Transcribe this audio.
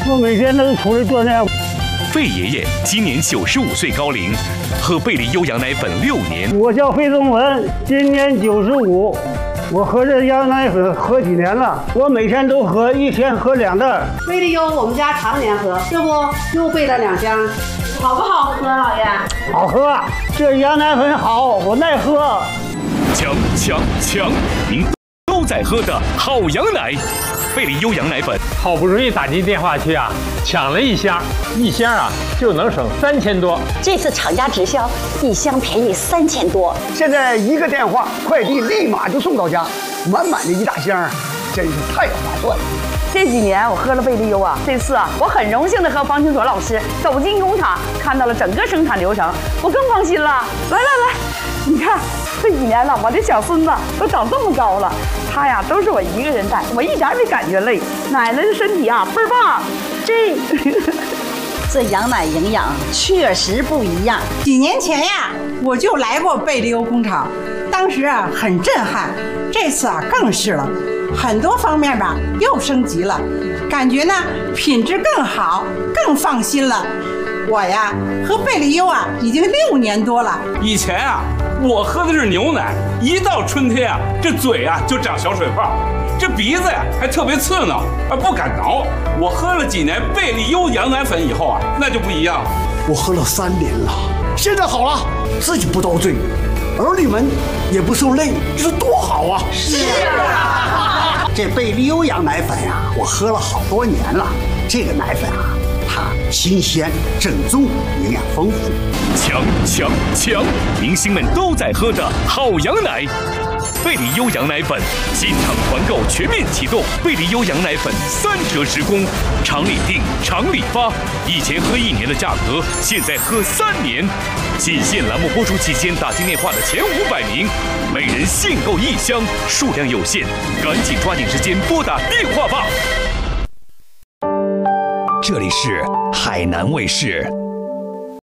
我每天都出来锻炼。 费爷爷今年95岁高龄，喝贝利优羊奶粉6年。 我叫费宗文，今年95。我喝这羊奶粉喝几年了？我每天都喝，一天喝2袋。 贝利优我们家常年喝，这不又备了2箱，好不好喝，老爷？ 好喝，这羊奶粉好，我耐喝。 抢！您都在喝的好羊奶，贝利优羊奶粉。 好不容易打进电话去啊，抢了1箱，1箱啊就能省3000多。 这次厂家直销，1箱便宜3000多。 现在1个电话，快递立马就送到家，满满的1大箱，真是太划算了。 这几年我喝了贝利优啊，这次啊我很荣幸的和方清卓老师走进工厂，看到了整个生产流程，我更放心了。来，你看这几年了，我的小孙子都长这么高了，他呀都是我一个人带，我一点没感觉累。奶奶的身体啊倍儿棒， 这羊奶营养确实不一样。 几年前呀，我就来过贝利优工厂，当时啊很震撼，这次啊更是了。很多方面吧又升级了，感觉呢品质更好，更放心了。我呀喝贝利优啊已经6年多了。 以前啊我喝的是牛奶，一到春天啊这嘴啊就长小水泡，这鼻子呀还特别刺挠，不敢挠。我喝了几年贝利优羊奶粉以后啊，那就不一样了。 我喝了3年了，现在好了，自己不遭罪，儿女们也不受累，这是多好啊！ 是啊， 这贝利优羊奶粉呀，我喝了好多年了。这个奶粉啊，它新鲜、正宗，营养丰富。 抢！明星们都在喝的好羊奶。贝利优羊奶粉进场团购全面启动，贝利优羊奶粉3折10公，厂里订，厂里发。以前喝1年的价格，现在喝3年。仅限栏目播出期间打进电话的前500名，每人限购1箱，数量有限，赶紧抓紧时间拨打电话吧。这里是海南卫视。